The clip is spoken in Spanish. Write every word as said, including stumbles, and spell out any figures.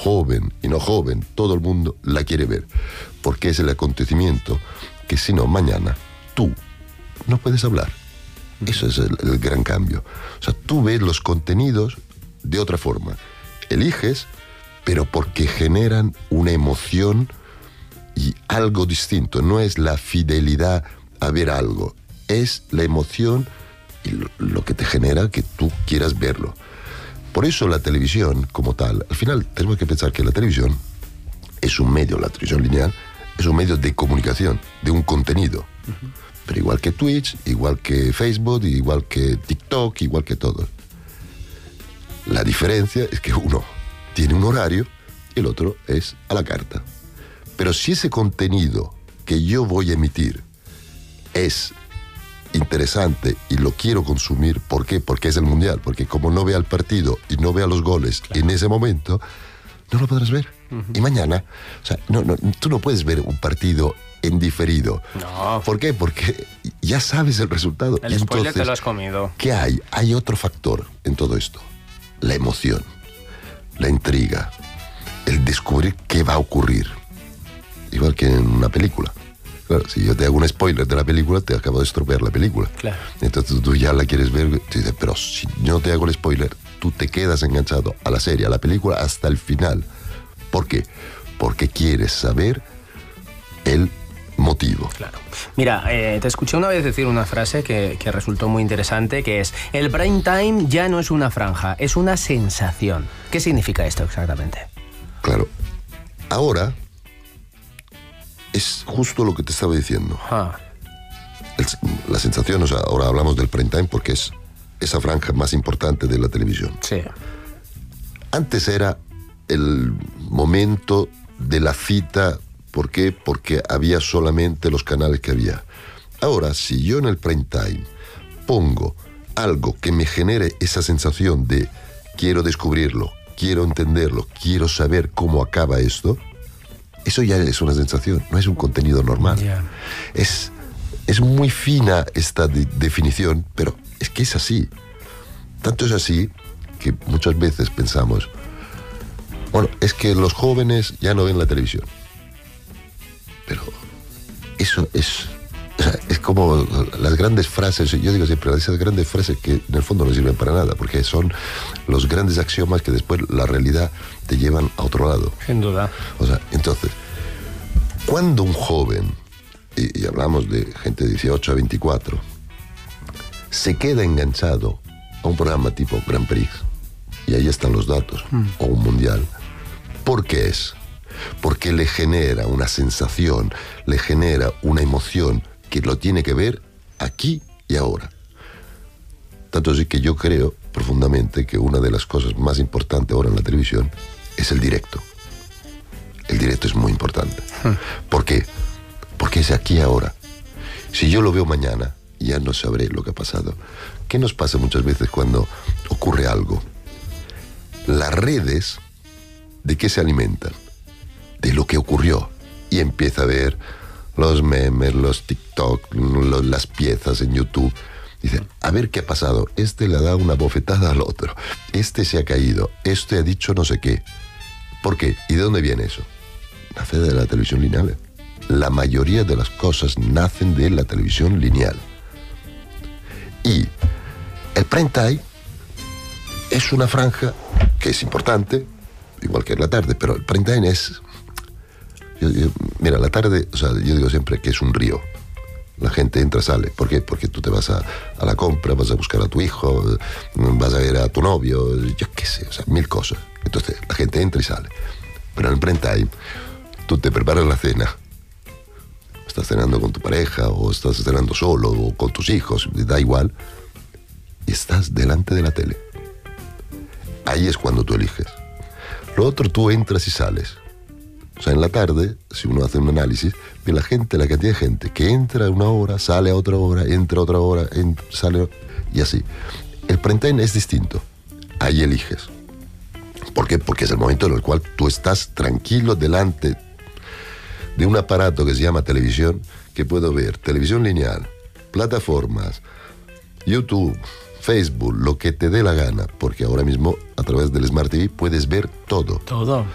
joven y no joven, todo el mundo la quiere ver, porque es el acontecimiento que si no, mañana tú no puedes hablar. Eso es el, el gran cambio. O sea, tú ves los contenidos de otra forma. Eliges, pero porque generan una emoción y algo distinto. No es la fidelidad a ver algo, es la emoción y lo, lo que te genera que tú quieras verlo. Por eso la televisión como tal, al final tenemos que pensar que la televisión es un medio, la televisión lineal es un medio de comunicación, de un contenido. Uh-huh. Pero igual que Twitch, igual que Facebook, igual que TikTok, igual que todo. La diferencia es que uno tiene un horario y el otro es a la carta. Pero si ese contenido que yo voy a emitir es interesante y lo quiero consumir, ¿por qué? Porque es el Mundial, porque como no vea el partido y no vea los goles, claro, en ese momento, no lo podrás ver. Uh-huh. Y mañana, o sea, no, no, tú no puedes ver un partido en diferido. No. ¿Por qué? Porque ya sabes el resultado. El y spoiler entonces, te lo has comido. ¿qué hay? Hay otro factor en todo esto. La emoción, la intriga, el descubrir qué va a ocurrir. Igual que en una película. Claro, si yo te hago un spoiler de la película, te acabo de estropear la película. Claro. Entonces tú ya la quieres ver, te dices, pero si no te hago el spoiler, tú te quedas enganchado a la serie, a la película, hasta el final. ¿Por qué? Porque quieres saber el motivo. Claro. Mira, eh, te escuché una vez decir una frase que, que resultó muy interesante, que es: el prime time ya no es una franja, es una sensación. ¿Qué significa esto exactamente? Claro. Ahora es justo lo que te estaba diciendo. Ah. El, la sensación, o sea, ahora hablamos del prime time porque es esa franja más importante de la televisión. Sí. Antes era el momento de la cita. ¿Por qué? Porque había solamente los canales que había. Ahora, si yo en el prime time pongo algo que me genere esa sensación de quiero descubrirlo, quiero entenderlo, quiero saber cómo acaba esto, eso ya es una sensación, no es un contenido normal. Yeah. Es, es muy fina esta de, definición, pero es que es así. Tanto es así que muchas veces pensamos, bueno, es que los jóvenes ya no ven la televisión. Pero eso es, o sea, es como las grandes frases, yo digo siempre, esas grandes frases que en el fondo no sirven para nada, porque son los grandes axiomas que después la realidad te llevan a otro lado. Sin duda. O sea, entonces, cuando un joven, y, y hablamos de gente de dieciocho a veinticuatro, se queda enganchado a un programa tipo Grand Prix, y ahí están los datos, mm. o un mundial, ¿por qué es? Porque le genera una sensación, le genera una emoción que lo tiene que ver aquí y ahora. Tanto así que yo creo profundamente que una de las cosas más importantes ahora en la televisión es el directo. El directo es muy importante. ¿Por qué? Porque es aquí y ahora. Si yo lo veo mañana, ya no sabré lo que ha pasado. ¿Qué nos pasa muchas veces cuando ocurre algo? Las redes, ¿de qué se alimentan? De lo que ocurrió, y empieza a ver los memes, los TikTok, los, las piezas en YouTube. Dice, a ver qué ha pasado. Este le ha dado una bofetada al otro, este se ha caído, este ha dicho no sé qué. ¿Por qué? ¿Y de dónde viene eso? Nace de la televisión lineal. La mayoría de las cosas nacen de la televisión lineal. Y el prime time es una franja que es importante, igual que la tarde, pero el prime time es... Yo, yo, mira, la tarde, o sea, yo digo siempre que es un río. La gente entra, sale. ¿Por qué? Porque tú te vas a, a la compra, vas a buscar a tu hijo, vas a ver a tu novio, yo qué sé, o sea, mil cosas. Entonces, la gente entra y sale. Pero en el prime time, tú te preparas la cena, estás cenando con tu pareja, o estás cenando solo, o con tus hijos, da igual, y estás delante de la tele. Ahí es cuando tú eliges. Lo otro, tú entras y sales. O sea, en la tarde, si uno hace un análisis, ve la gente, la cantidad de gente que entra una hora, sale a otra hora, entra a otra hora, entra, sale, y así. El prime time es distinto. Ahí eliges. ¿Por qué? Porque es el momento en el cual tú estás tranquilo delante de un aparato que se llama televisión, que puedo ver televisión lineal, plataformas, YouTube, Facebook, lo que te dé la gana, porque ahora mismo a través del Smart T V puedes ver todo. Todo.